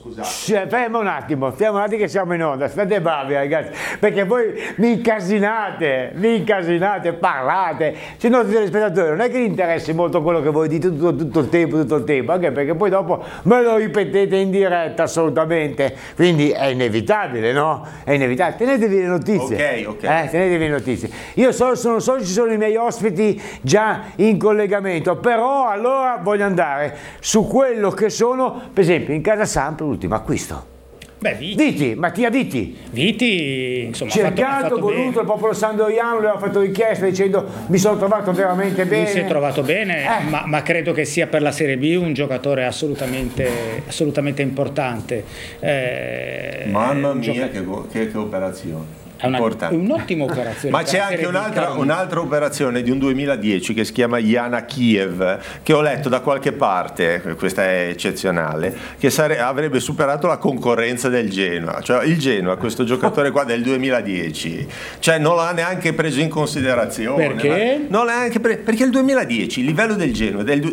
scusate. Fermo un attimo che siamo in onda, state bravi ragazzi, perché voi mi incasinate, parlate, se no telespettatori non è che vi interessi molto quello che voi dite tutto il tempo, anche perché poi dopo me lo ripetete in diretta assolutamente, quindi è inevitabile, no? È inevitabile, tenetevi le notizie. Ok. Tenetevi le notizie. Io non so se ci sono i miei ospiti già in collegamento, però allora voglio andare su quello che sono, per esempio in Casa Samp l'ultimo acquisto. Beh, Viti, Mattia Viti, insomma, cercato, voluto bene. il popolo sandoriano, le aveva fatto richiesta dicendo mi sono trovato veramente bene. Lui si è trovato bene, ma credo che sia per la Serie B un giocatore assolutamente importante. Mamma mia, che operazione. È un'ottima operazione. Ma c'è anche un'altra operazione di un 2010 che si chiama Yana Kiev, che ho letto da qualche parte, questa è eccezionale, che avrebbe superato la concorrenza del Genoa. Cioè il Genoa, questo giocatore qua del 2010, cioè non l'ha neanche preso in considerazione. Perché? Perché il 2010, il livello del Genoa